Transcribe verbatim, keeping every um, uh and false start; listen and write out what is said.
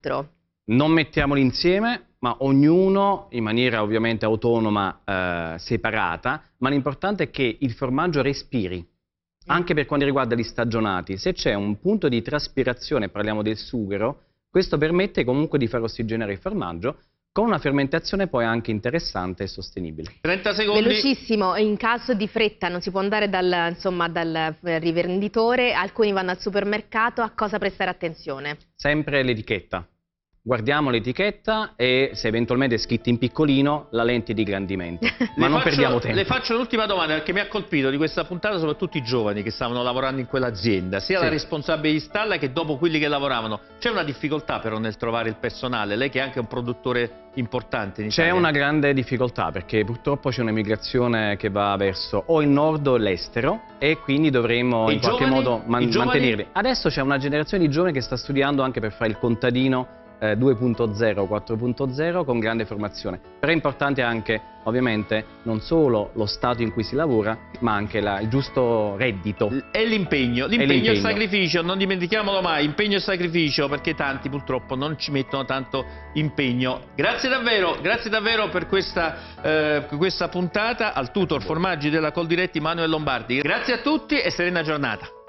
Non mettiamoli insieme, ma ognuno in maniera ovviamente autonoma, eh, separata, ma l'importante è che il formaggio respiri, anche per quanto riguarda gli stagionati. Se c'è un punto di traspirazione, parliamo del sughero, questo permette comunque di far ossigenare il formaggio, con una fermentazione poi anche interessante e sostenibile. trenta secondi. Velocissimo, in caso di fretta non si può andare dal, insomma, dal rivenditore, alcuni vanno al supermercato, a cosa prestare attenzione? Sempre l'etichetta. Guardiamo l'etichetta e se eventualmente è scritto in piccolino la lente di ingrandimento, ma non faccio, perdiamo tempo. Le faccio l'ultima domanda perché mi ha colpito di questa puntata soprattutto i giovani che stavano lavorando in quell'azienda, sia sì. la responsabile di stalla che dopo quelli che lavoravano. C'è una difficoltà però nel trovare il personale, lei che è anche un produttore importante in Italia. C'è una grande difficoltà perché purtroppo c'è un'emigrazione che va verso o il nord o l'estero e quindi dovremo e in qualche giovani? modo man mantenerli. Adesso c'è una generazione di giovani che sta studiando anche per fare il contadino due punto zero, quattro punto zero con grande formazione. Però è importante anche ovviamente non solo lo stato in cui si lavora ma anche la, il giusto reddito. E l'impegno, l'impegno e il sacrificio, non dimentichiamolo mai, impegno e sacrificio, perché tanti purtroppo non ci mettono tanto impegno. Grazie davvero, grazie davvero per questa, eh, questa puntata al tutor formaggi della Coldiretti Manuel Lombardi. Grazie a tutti e serena giornata.